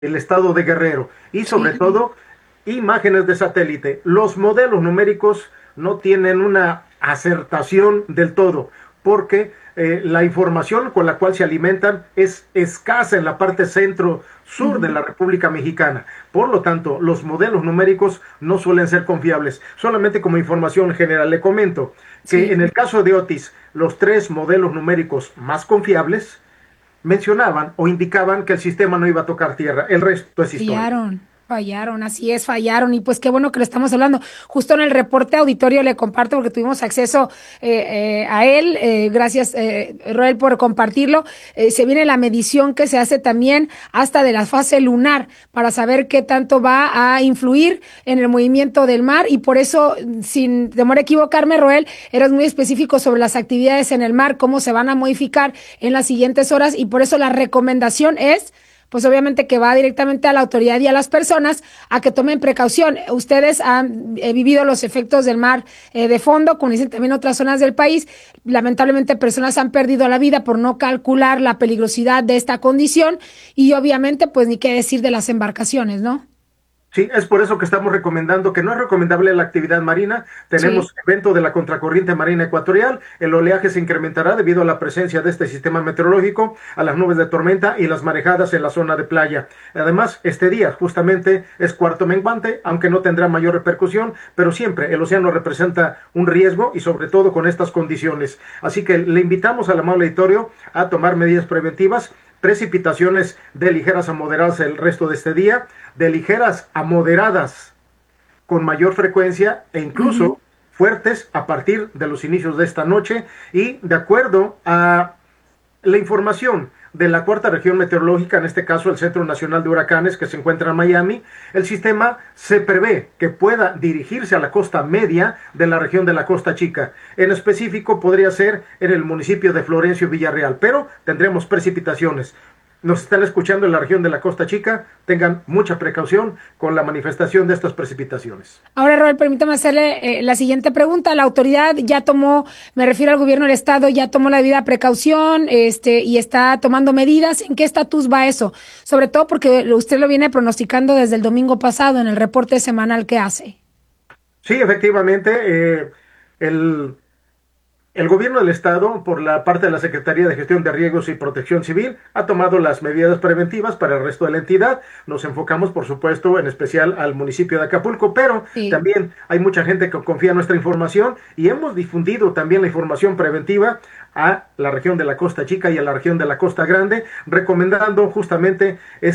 el estado de Guerrero y sobre Sí. todo imágenes de satélite. Los modelos numéricos no tienen una acertación del todo porque la información con la cual se alimentan es escasa en la parte centro-sur de Ujú. la República Mexicana. Por lo tanto, los modelos numéricos no suelen ser confiables. Solamente como información general le comento que Sí. en el caso de Otis, los tres modelos numéricos más confiables mencionaban o indicaban que el sistema no iba a tocar tierra. El resto es historia. Fallaron, así es, fallaron. Y pues qué bueno que lo estamos hablando. Justo en el reporte auditorio le comparto porque tuvimos acceso a él. Gracias, Roel, por compartirlo. Se viene la medición que se hace también hasta de la fase lunar para saber qué tanto va a influir en el movimiento del mar. Y por eso, sin temor a equivocarme, Roel, eres muy específico sobre las actividades en el mar, cómo se van a modificar en las siguientes horas. Y por eso la recomendación es pues obviamente que va directamente a la autoridad y a las personas a que tomen precaución. Ustedes han vivido los efectos del mar de fondo, como dicen también otras zonas del país. Lamentablemente personas han perdido la vida por no calcular la peligrosidad de esta condición y obviamente pues ni qué decir de las embarcaciones, ¿no? Sí, es por eso que estamos recomendando que no es recomendable la actividad marina. Sí. Tenemos evento de la contracorriente marina ecuatorial. El oleaje se incrementará debido a la presencia de este sistema meteorológico, a las nubes de tormenta y las marejadas en la zona de playa. Además, este día justamente es cuarto menguante, aunque no tendrá mayor repercusión, pero siempre el océano representa un riesgo y sobre todo con estas condiciones. Así que le invitamos al amable auditorio a tomar medidas preventivas, precipitaciones de ligeras a moderadas el resto de este día, de ligeras a moderadas con mayor frecuencia e Ujú. incluso fuertes a partir de los inicios de esta noche y de acuerdo a la información de la cuarta región meteorológica, en este caso el Centro Nacional de Huracanes que se encuentra en Miami, el sistema se prevé que pueda dirigirse a la costa media de la región de la Costa Chica. En específico podría ser en el municipio de Florencio Villarreal, pero tendremos precipitaciones. Nos están escuchando en la región de la Costa Chica, tengan mucha precaución con la manifestación de estas precipitaciones. Ahora, Robert, permítame hacerle la siguiente pregunta. La autoridad ya tomó, me refiero al gobierno del estado, ya tomó la debida precaución, y está tomando medidas. ¿En qué estatus va eso? Sobre todo porque usted lo viene pronosticando desde el domingo pasado en el reporte semanal que hace. Sí, efectivamente, el el gobierno del Estado, por la parte de la Secretaría de Gestión de Riesgos y Protección Civil, ha tomado las medidas preventivas para el resto de la entidad. Nos enfocamos, por supuesto, en especial al municipio de Acapulco, pero Sí. también hay mucha gente que confía en nuestra información y hemos difundido también la información preventiva a la región de la Costa Chica y a la región de la Costa Grande, recomendando justamente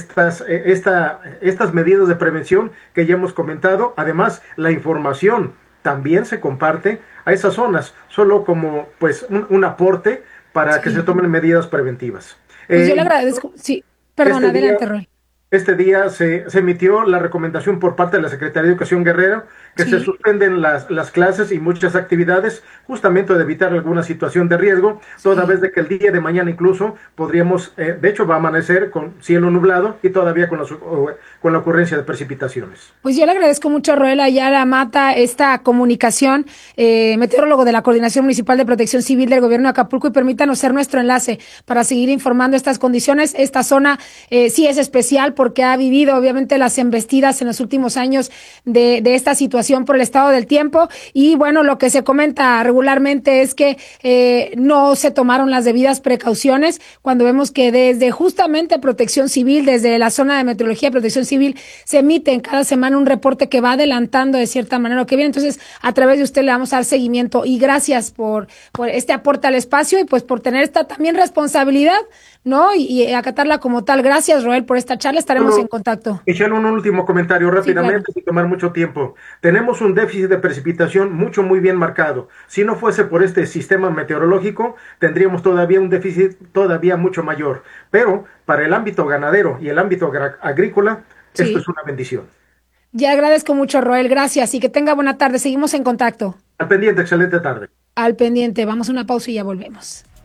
estas medidas de prevención que ya hemos comentado. Además, la información también se comparte a esas zonas, solo como pues un aporte para que se Sí. tomen medidas preventivas. Pues yo le Incluso agradezco. Sí, perdón, este día adelante, Roy. este día se emitió la recomendación por parte de la Secretaría de Educación Guerrero que se Sí. suspenden las clases y muchas actividades justamente de evitar alguna situación de riesgo, toda Sí. vez de que el día de mañana incluso podríamos, de hecho va a amanecer con cielo nublado y todavía con la ocurrencia de precipitaciones. Pues yo le agradezco mucho a Roel Ayala Mata esta comunicación, meteorólogo de la Coordinación Municipal de Protección Civil del Gobierno de Acapulco, y permítanos ser nuestro enlace para seguir informando estas condiciones. Esta zona sí es especial porque ha vivido obviamente las embestidas en los últimos años de esta situación por el estado del tiempo y bueno, lo que se comenta regularmente es que no se tomaron las debidas precauciones cuando vemos que desde justamente Protección Civil, desde la zona de meteorología de Protección Civil, se emite en cada semana un reporte que va adelantando de cierta manera lo que viene. Entonces, a través de usted le vamos a dar seguimiento y gracias por este aporte al espacio y pues por tener esta también responsabilidad, ¿no? Y acatarla como tal. Gracias, Roel, por esta charla. Estaremos en Solo, contacto. Michelle, un último comentario Sí, claro. rápidamente, sin tomar mucho tiempo. Tenemos un déficit de precipitación muy bien marcado. Si no fuese por este sistema meteorológico, tendríamos todavía un déficit todavía mucho mayor. Pero para el ámbito ganadero y el ámbito agrícola, esto Sí. es una bendición. Ya agradezco mucho, Roel. Gracias y que tenga buena tarde. Seguimos en contacto. Al pendiente, excelente tarde. Al pendiente. Vamos a una pausa y ya volvemos.